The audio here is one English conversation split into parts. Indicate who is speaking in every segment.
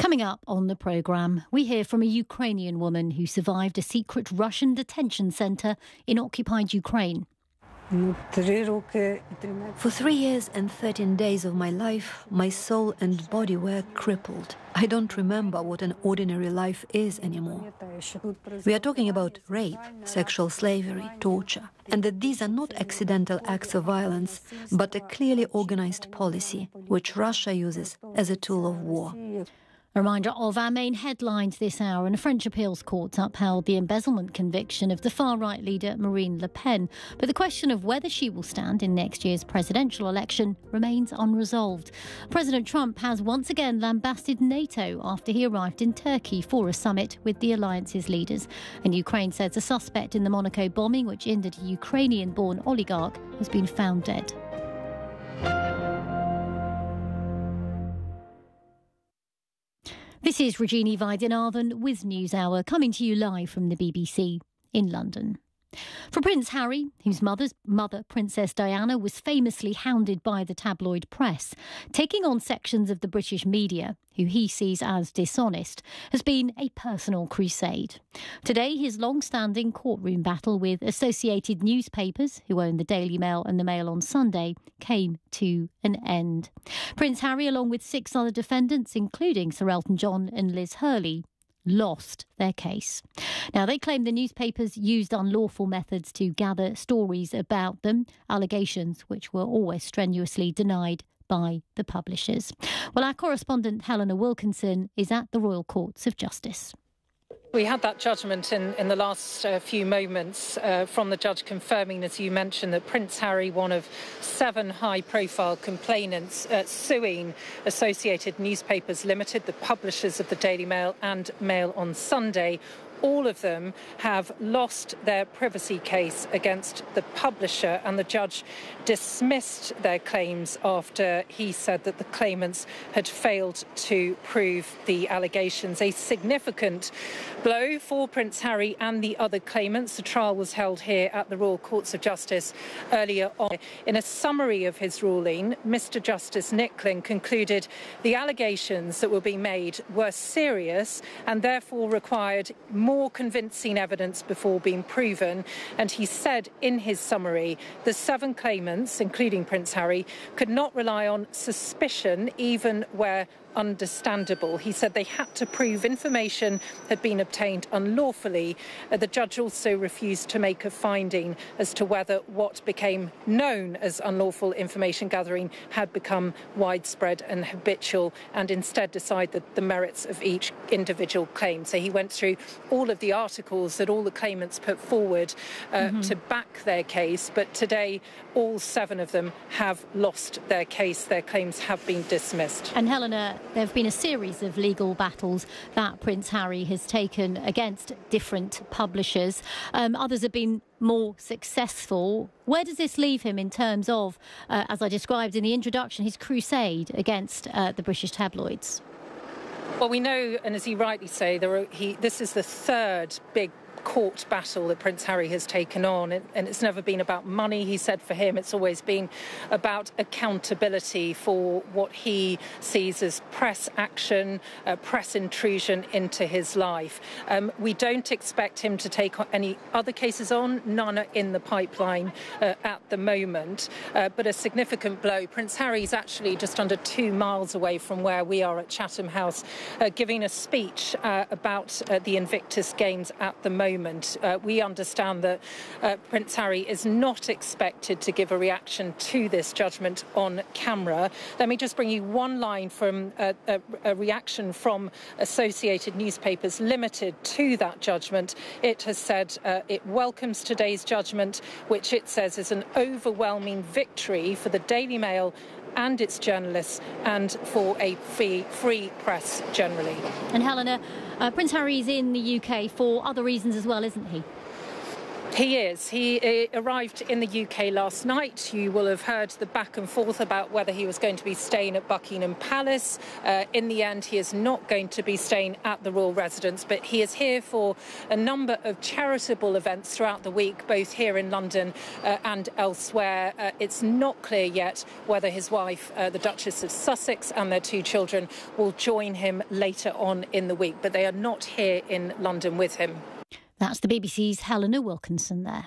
Speaker 1: Coming up on the programme, we hear from a Ukrainian woman who survived a secret Russian detention centre in occupied Ukraine.
Speaker 2: For 3 years and 13 days of my life, my soul and body were crippled. I don't remember what an ordinary life is anymore. We are talking about rape, sexual slavery, torture, and that these are not accidental acts of violence, but a clearly organized policy, which Russia uses as a tool of war.
Speaker 1: A reminder of our main headlines this hour. And a French appeals court upheld the embezzlement conviction of the far-right leader Marine Le Pen. But the question of whether she will stand in next year's presidential election remains unresolved. President Trump has once again lambasted NATO after he arrived in Turkey for a summit with the alliance's leaders. And Ukraine says a suspect in the Monaco bombing, which injured a Ukrainian-born oligarch, has been found dead. This is Regina Vaidyanathan with NewsHour, coming to you live from the BBC in London. For Prince Harry, whose mother, Princess Diana, was famously hounded by the tabloid press, taking on sections of the British media, who he sees as dishonest, has been a personal crusade. Today, his long-standing courtroom battle with Associated Newspapers, who own the Daily Mail and the Mail on Sunday, came to an end. Prince Harry, along with 6 other defendants, including Sir Elton John and Liz Hurley, lost their case. Now, they claim the newspapers used unlawful methods to gather stories about them, allegations which were always strenuously denied by the publishers. Well, our correspondent Helena Wilkinson is at the Royal Courts of Justice.
Speaker 3: We had that judgment in the last few moments from the judge confirming, as you mentioned, that Prince Harry, one of 7 high-profile complainants, suing Associated Newspapers Limited, the publishers of the Daily Mail and Mail on Sunday. All of them have lost their privacy case against the publisher, and the judge dismissed their claims after he said that the claimants had failed to prove the allegations. A significant blow for Prince Harry and the other claimants. The trial was held here at the Royal Courts of Justice earlier on. In a summary of his ruling, Mr. Justice Nicklin concluded the allegations that were being made were serious and therefore required more convincing evidence before being proven. And he said in his summary, the 7 claimants, including Prince Harry, could not rely on suspicion even where understandable. He said they had to prove information had been obtained unlawfully. The judge also refused to make a finding as to whether what became known as unlawful information gathering had become widespread and habitual, and instead decided the merits of each individual claim. So he went through all of the articles that all the claimants put forward to back their case, but today all 7 of them have lost their case. Their claims have been dismissed.
Speaker 1: And Helena, there have been a series of legal battles that Prince Harry has taken against different publishers. Others have been more successful. Where does this leave him in terms of, as I described in the introduction, his crusade against the British tabloids?
Speaker 3: Well, we know, and as you rightly say, this is the 3rd big court battle that Prince Harry has taken on, and it's never been about money. He said for him it's always been about accountability for what he sees as press action, press intrusion into his life. We don't expect him to take any other cases on, none are in the pipeline at the moment, but a significant blow. Prince Harry's actually just under 2 miles away from where we are at Chatham House, giving a speech about the Invictus Games at the moment. We understand that Prince Harry is not expected to give a reaction to this judgment on camera. Let me just bring you one line from a reaction from Associated Newspapers Limited to that judgment. It has said it welcomes today's judgment, which it says is an overwhelming victory for the Daily Mail and its journalists and for a free press generally.
Speaker 1: And Helena, Prince Harry's in the UK for other reasons as well, isn't he?
Speaker 3: He is. He arrived in the UK last night. You will have heard the back and forth about whether he was going to be staying at Buckingham Palace. In the end, he is not going to be staying at the royal residence, but he is here for a number of charitable events throughout the week, both here in London and elsewhere. It's not clear yet whether his wife, the Duchess of Sussex, and their two children will join him later on in the week, but they are not here in London with him.
Speaker 1: That's the BBC's Helena Wilkinson there.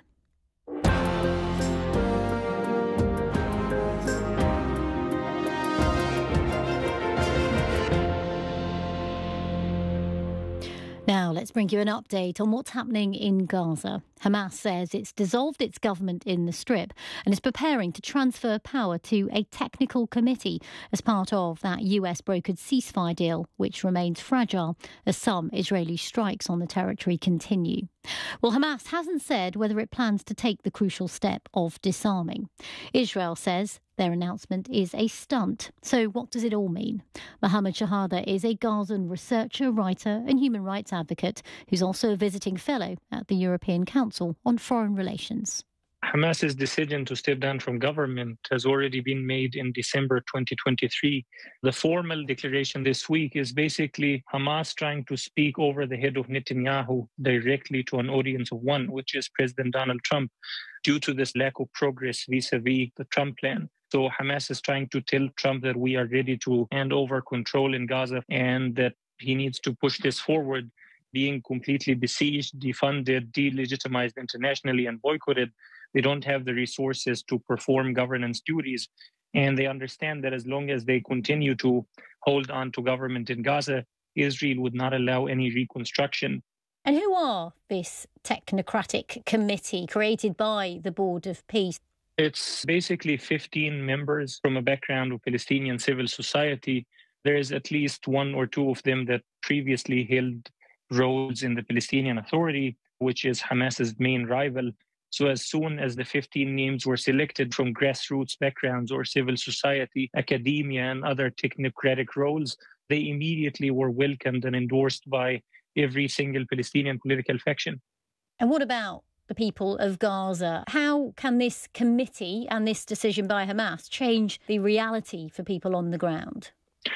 Speaker 1: Now, let's bring you an update on what's happening in Gaza. Hamas says it's dissolved its government in the Strip and is preparing to transfer power to a technical committee as part of that US-brokered ceasefire deal, which remains fragile as some Israeli strikes on the territory continue. Well, Hamas hasn't said whether it plans to take the crucial step of disarming. Israel says their announcement is a stunt. So what does it all mean? Mohammed Shahada is a Gazan researcher, writer and human rights advocate who's also a visiting fellow at the European Council on Foreign Relations.
Speaker 4: Hamas's decision to step down from government has already been made in December 2023. The formal declaration this week is basically Hamas trying to speak over the head of Netanyahu directly to an audience of one, which is President Donald Trump, due to this lack of progress vis-a-vis the Trump plan. So Hamas is trying to tell Trump that we are ready to hand over control in Gaza and that he needs to push this forward. Being completely besieged, defunded, delegitimized internationally and boycotted, they don't have the resources to perform governance duties. And they understand that as long as they continue to hold on to government in Gaza, Israel would not allow any reconstruction.
Speaker 1: And who are this technocratic committee created by the Board of Peace?
Speaker 4: It's basically 15 members from a background of Palestinian civil society. There is at least one or two of them that previously held roles in the Palestinian Authority, which is Hamas's main rival. So as soon as the 15 names were selected from grassroots backgrounds or civil society, academia, and other technocratic roles, they immediately were welcomed and endorsed by every single Palestinian political faction.
Speaker 1: And what about the people of Gaza? How can this committee and this decision by Hamas change the reality for people on the ground?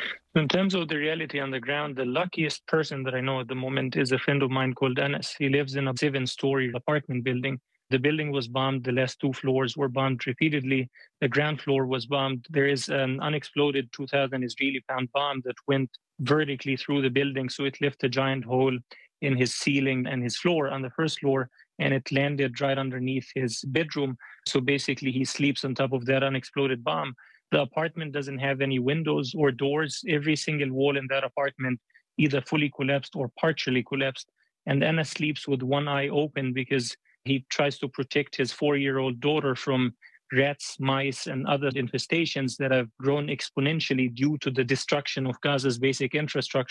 Speaker 4: In terms of the reality on the ground, the luckiest person that I know at the moment is a friend of mine called Anas. He lives in a 7-story apartment building. The building was bombed. The last 2 floors were bombed repeatedly. The ground floor was bombed. There is an unexploded 2,000 Israeli pound bomb that went vertically through the building. So it left a giant hole in his ceiling and his floor on the first floor, and it landed right underneath his bedroom. So basically he sleeps on top of that unexploded bomb. The apartment doesn't have any windows or doors. Every single wall in that apartment either fully collapsed or partially collapsed. And Anna sleeps with one eye open because he tries to protect his 4-year-old daughter from rats, mice, and other infestations that have grown exponentially due to the destruction of Gaza's basic infrastructure.